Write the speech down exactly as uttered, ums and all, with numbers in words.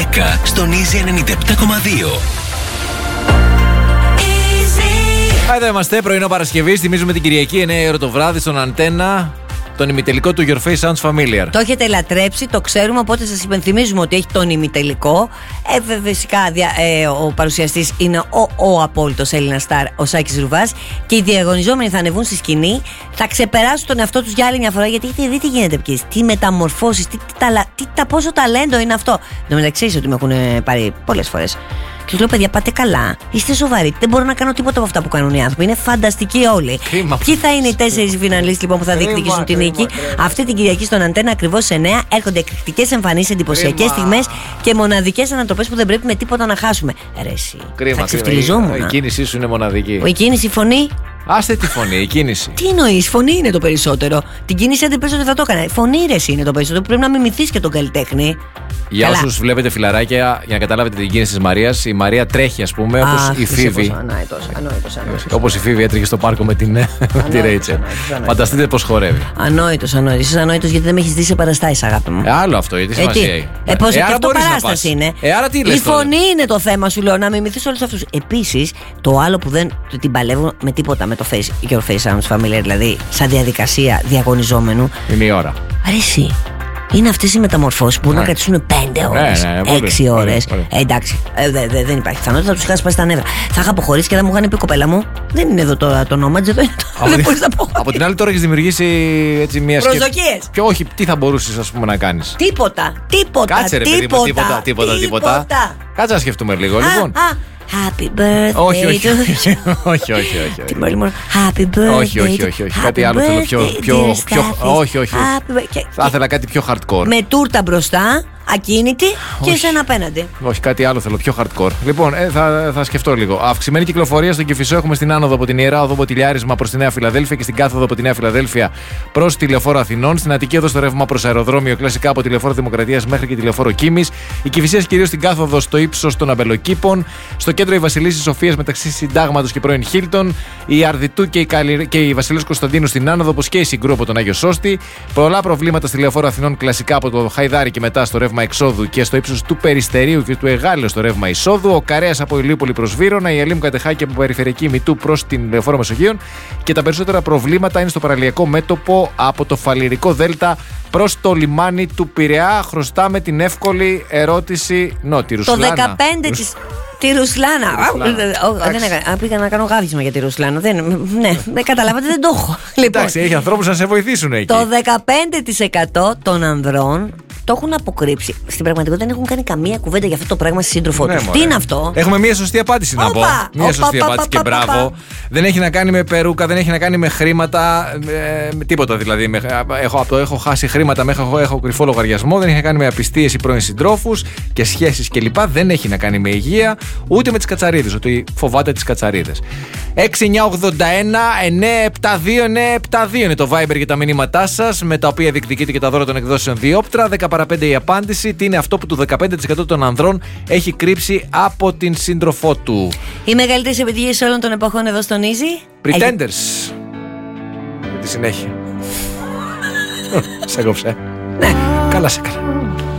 δέκα στον Easy ενενήντα επτά κόμμα δύο. Εδώ είμαστε, πρωινό Παρασκευή. Θυμίζουμε την Κυριακή εννιά η ώρα το βράδυ στον Αντένα. Τον ημιτελικό του Your Face Sounds Familiar. Το έχετε λατρέψει, το ξέρουμε, οπότε σας υπενθυμίζουμε ότι έχει τον ημιτελικό. Ε, φυσικά ε, ο παρουσιαστής είναι ο, ο απόλυτος Έλληνα στάρ, ο Σάκης Ρουβάς. Και οι διαγωνιζόμενοι θα ανεβούν στη σκηνή, θα ξεπεράσουν τον εαυτό τους για άλλη μια φορά. Γιατί έχετε δει τι γίνεται πια. Τι μεταμορφώσεις, τι, τι, τι, τι, τι, πόσο ταλέντο είναι αυτό. Εν τω μεταξύ, ξέρεις ότι με έχουν πάρει πολλές φορές. Και τους λέω, παιδιά, πάτε καλά. Είστε σοβαροί. Δεν μπορώ να κάνω τίποτα από αυτά που κάνουν οι άνθρωποι. Είναι φανταστικοί όλοι. Κρίμα. Ποιοι θα είναι οι τέσσερις φιναλίστ λοιπόν που θα διεκδικήσουν την νίκη? Αυτή την Κυριακή στον Αντένα ακριβώς σε εννιά έρχονται εκρηκτικές εμφανίσεις, εντυπωσιακές στιγμές και μοναδικές ανατροπές που δεν πρέπει με τίποτα να χάσουμε. Ρε εσύ. Κρίμα. Θα ξεφτυλιζόμουν. Η κίνησή σου είναι μοναδική. Η κίνηση, η φωνή. Άστε τη φωνή, η κίνηση. Τι εννοείς, φωνή είναι το περισσότερο. Την κίνηση αν δεν πες ότι θα το έκανα. Φωνή ρε εσύ είναι το περισσότερο. Πρέπει να μιμηθείς και τον καλλιτέχνη. Για όσους βλέπετε φιλαράκια, για να καταλάβετε την κίνηση της Μαρίας, η Μαρία τρέχει, ας πούμε, όπως η Φίβη. Όπως η Φίβη έτρεχε στο πάρκο με την Ρέιτσελ. Φανταστείτε πώς χορεύει. Ανόητος, ανόητος. Είσαι ανόητος γιατί δεν με έχεις δει σε παραστάσεις, αγάπη μου. Ε, άλλο αυτό, γιατί σημασία έχει. Ε, πώς και αυτό παράσταση είναι. Ε, άρα τι λες η φωνή τώρα? Είναι το θέμα, σου λέω, να μιμηθείς όλους αυτούς. Επίσης, το άλλο που δεν την παλεύω με τίποτα με το face, Your Face Sounds Familiar, δηλαδή σαν διαδικασία διαγωνιζόμενου. Είναι η ώρα. Αρέσει. Είναι αυτές οι μεταμορφώσεις που μπορούν να κρατήσουν πέντε ώρες, ναι, ναι, έξι ώρες. Ε, εντάξει, ε, δε, δε, δεν υπάρχει πιθανότητα, θα τους είχα σπάσει τα νεύρα. Θα είχα αποχωρήσει και θα μου είχαν πει, κοπέλα μου, δεν είναι εδώ τώρα το όνομα, εδώ είναι το. Δεν μπορείς να αποχωρήσεις. Από την άλλη, τώρα έχεις δημιουργήσει έτσι μια σκέψη. Προσδοκίες. Και όχι, τι θα μπορούσες, ας πούμε, να κάνεις? Τίποτα, τίποτα. Κάτσε ρε παιδί μου, τίποτα, τίποτα, τίποτα. Κάτσε να σκεφτούμε λίγο, λοιπόν. Happy birthday. Όχι, όχι, όχι, όχι, όχι. Τι μόλι μόνο. Happy birthday. Όχι, όχι, όχι, όχι. Κάτι άλλο θέλω πιο. Όχι, όχι. Θα ήθελα κάτι πιο hardcore. Με τούρτα μπροστά, ακίνητη και εσένα απέναντι. Όχι, κάτι άλλο θέλω, πιο hardcore. Λοιπόν, ε, θα, θα σκεφτώ λίγο. Αυξημένη κυκλοφορία στον Κηφισό έχουμε στην άνοδο από την Ιερά Οδό Μποτιλιάρισμα προς τη Νέα Φιλαδέλφια και στην κάθοδο από τη Νέα Φιλαδέλφια προς τη Λεωφόρο Αθηνών. Στην Αττική Οδό στο ρεύμα προς αεροδρόμιο, κλασικά από τη Λεωφόρο Δημοκρατίας μέχρι και τη Λεωφόρο Κίμης. Η Κηφισίας κυρίως στην κάθοδο στο ύψος των Αμπελοκήπων. Στο κέντρο η Βασιλίσσης Σοφίας μεταξύ Συντάγματος και πρώην Χίλτον. Η Αρδιτού και η, Καλυ... και η Βασιλέως Κωνσταντίνου στην άνοδο, όπως και η Συγκρού από τον Άγιο Σώστη. Πολλά προβλήματα στη Λεωφόρο Αθηνών, κλασικά από το Χαϊδάρι και μετά στο ρεύμα εξόδου και στο ύψος του Περιστερίου και του Εγάλεω στο ρεύμα εισόδου. Ο Καρέας από Ηλιούπολη προς Βύρωνα, η Ελίμου Κατεχάκη από περιφερειακή Μητού προς την Λεωφόρο Μεσογείων. Και τα περισσότερα προβλήματα είναι στο παραλιακό μέτωπο από το Φαλιρικό Δέλτα προς το λιμάνι του Πειραιά. Χρωστάμε την εύκολη ερώτηση. Νο, τη Ρουσλάνα. Το δεκαπέντε της. Τη Ρουσλάνα. Δεν έκανα. Πήγα να κάνω γάβισμα για τη Ρουσλάνα. Ναι, δεν καταλάβατε, δεν το έχω. Εντάξει, έχει ανθρώπους να σε βοηθήσουν εκεί. Το δεκαπέντε τοις εκατό των ανδρών το έχουν αποκρύψει. Στην πραγματικότητα δεν έχουν κάνει καμία κουβέντα για αυτό το πράγμα στη σύντροφό του. Τι είναι αυτό? Έχουμε μία σωστή απάντηση να πω. Μία σωστή απάντηση και μπράβο. Δεν έχει να κάνει με περούκα, δεν έχει να κάνει με χρήματα. Με τίποτα δηλαδή. Έχω, από το έχω χάσει χρήματα μέχρι έχω, έχω κρυφό λογαριασμό. Δεν έχει να κάνει με απιστίες ή πρώην συντρόφους και σχέσεις κλπ. Δεν έχει να κάνει με υγεία. Ούτε με τις κατσαρίδες, ότι φοβάται τις κατσαρίδες. έξι εννιά ογδόντα ένα εννιά επτά δύο εννιά επτά δύο είναι το Viber για τα μηνύματά σας, με τα οποία διεκδικείτε και τα δώρα των εκδόσεων Διόπτρα. δέκα παρά πέντε η απάντηση. Τι είναι αυτό που το δεκαπέντε τοις εκατό των ανδρών έχει κρύψει από την σύντροφό του? Οι μεγαλύτερες επιτυχίες όλων των εποχών εδώ στον Easy. Pretenders. Για τη συνέχεια. Σε κόψε. Ναι. Καλά σε καλά.